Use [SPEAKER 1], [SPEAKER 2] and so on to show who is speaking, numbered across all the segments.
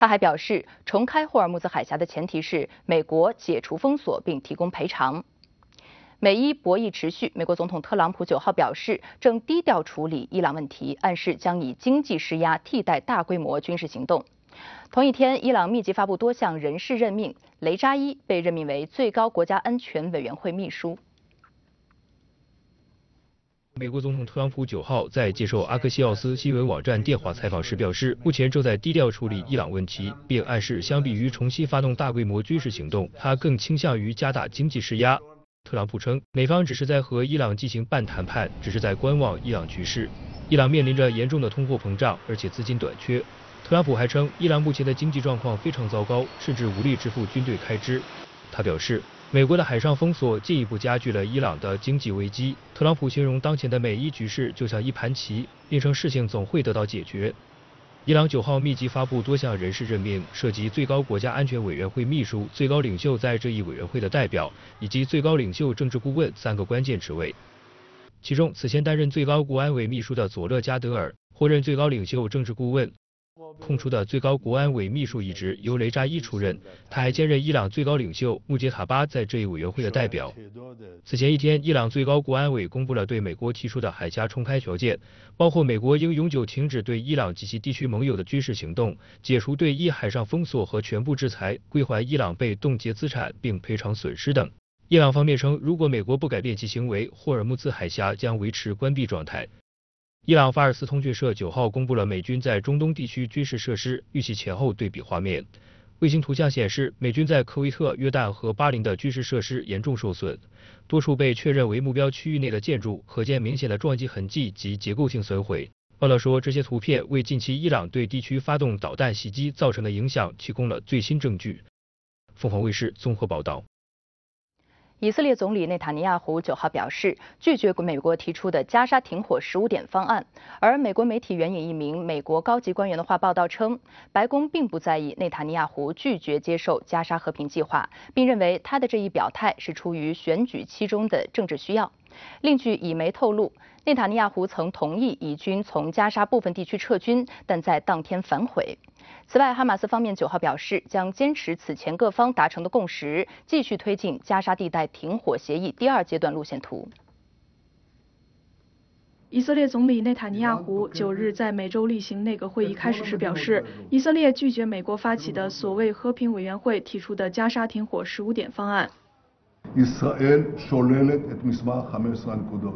[SPEAKER 1] 他还表示，重开霍尔木兹海峡的前提是美国解除封锁并提供赔偿。美伊博弈持续，美国总统特朗普9号表示，正低调处理伊朗问题，暗示将以经济施压替代大规模军事行动。同一天，伊朗密集发布多项人事任命，雷扎伊被任命为最高国家安全委员会秘书。
[SPEAKER 2] 美国总统特朗普9号在接受阿克西奥斯新闻网站电话采访时表示，目前正在低调处理伊朗问题，并暗示相比于重新发动大规模军事行动，他更倾向于加大经济施压。特朗普称，美方只是在和伊朗进行半谈判，只是在观望伊朗局势。伊朗面临着严重的通货膨胀，而且资金短缺。特朗普还称，伊朗目前的经济状况非常糟糕，甚至无力支付军队开支。他表示，美国的海上封锁进一步加剧了伊朗的经济危机。特朗普形容当前的美伊局势就像一盘棋，并称事情总会得到解决。伊朗9号密集发布多项人事任命，涉及最高国家安全委员会秘书、最高领袖在这一委员会的代表，以及最高领袖政治顾问3个关键职位。其中，此前担任最高国安委秘书的佐勒加德尔获任最高领袖政治顾问。空出的最高国安委秘书一职由雷扎伊出任，他还兼任伊朗最高领袖穆杰塔巴在这一委员会的代表。此前一天，伊朗最高国安委公布了对美国提出的海峡重开条件，包括美国应永久停止对伊朗及其地区盟友的军事行动，解除对伊海上封锁和全部制裁，归还伊朗被冻结资产并赔偿损失等。伊朗方面称，如果美国不改变其行为，霍尔木兹海峡将维持关闭状态。伊朗法尔斯通讯社9号公布了美军在中东地区军事设施预期前后对比画面。卫星图像显示，美军在科威特、约旦和巴林的军事设施严重受损，多处被确认为目标区域内的建筑可见明显的撞击痕迹及结构性损毁。报道说，这些图片为近期伊朗对地区发动导弹袭击造成的影响提供了最新证据。凤凰卫视综合报道。
[SPEAKER 1] 以色列总理内塔尼亚胡9号表示，拒绝美国提出的加沙停火15点方案。而美国媒体援引一名美国高级官员的话报道称，白宫并不在意内塔尼亚胡拒绝接受加沙和平计划，并认为他的这一表态是出于选举期中的政治需要。另据以媒透露，内塔尼亚胡曾同意以军从加沙部分地区撤军，但在当天反悔。此外，哈马斯方面9号表示，将坚持此前各方达成的共识，继续推进加沙地带停火协议第2阶段路线图。
[SPEAKER 3] 以色列总理内塔尼亚胡9日在每周例行内阁会议开始时表示，以色列拒绝美国发起的所谓和平委员会提出的加沙停火15点方案。
[SPEAKER 4] ישראל שוללת את מסמך 15 הנקודות.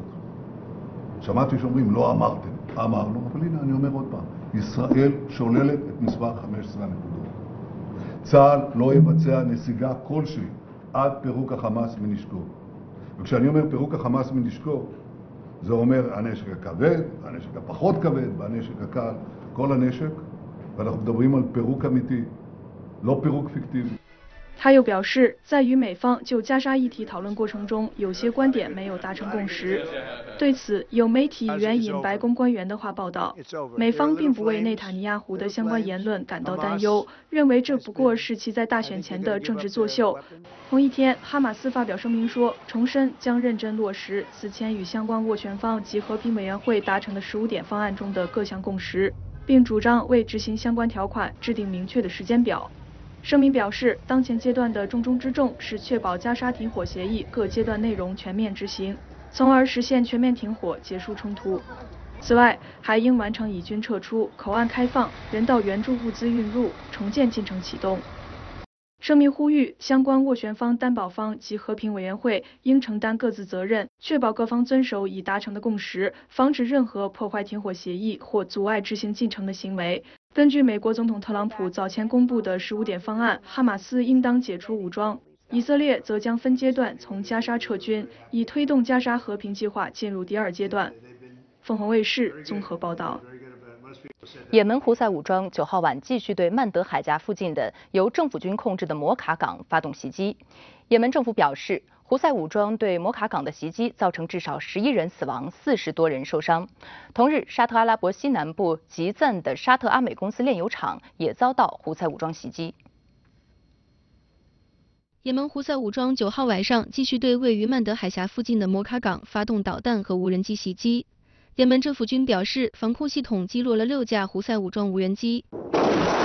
[SPEAKER 4] שמעתי שאומרים לא אמרתם, אמרנו, אבל הנה אני אומר עוד פעם, ישראל שוללת את מסמך 15 הנקודות. צה"ל לא יבצע נסיגה כלשהי עד פירוק החמאס מנשקו. וכשאני אומר פירוק החמאס מנשקו, זה אומר הנשק הכבד, הנשק הפחות כבד, והנשק הקל, כל הנשק, ואנחנו מדברים על פירוק אמיתי, לא פירוק פיקטיבי.
[SPEAKER 3] 他又表示，在与美方就加沙议题讨论过程中，有些观点没有达成共识。对此，有媒体援引白宫官员的话报道，美方并不为内塔尼亚胡的相关言论感到担忧，认为这不过是其在大选前的政治作秀。同一天，哈马斯发表声明说，重申将认真落实此前与相关斡旋方及和平委员会达成的15点方案中的各项共识，并主张为执行相关条款制定明确的时间表。声明表示，当前阶段的重中之重是确保加沙停火协议各阶段内容全面执行，从而实现全面停火，结束冲突。此外，还应完成以军撤出、口岸开放、人道援助物资运入、重建进程启动。声明呼吁相关斡旋方、担保方及和平委员会应承担各自责任，确保各方遵守已达成的共识，防止任何破坏停火协议或阻碍执行进程的行为。根据美国总统特朗普早前公布的15点方案，哈马斯应当解除武装，以色列则将分阶段从加沙撤军，以推动加沙和平计划进入第2阶段。凤凰卫视综合报道。
[SPEAKER 1] 也门胡塞武装9号晚继续对曼德海峡附近的由政府军控制的摩卡港发动袭击。也门政府表示，胡塞武装对摩卡港的袭击造成至少11人死亡，40多人受伤。同日，沙特阿拉伯西南部吉赞的沙特阿美公司炼油厂也遭到胡塞武装袭击。
[SPEAKER 5] 也门胡塞武装9号晚上继续对位于曼德海峡附近的摩卡港发动导弹和无人机袭击。也门政府军表示，防空系统击落了6架胡塞武装无人机。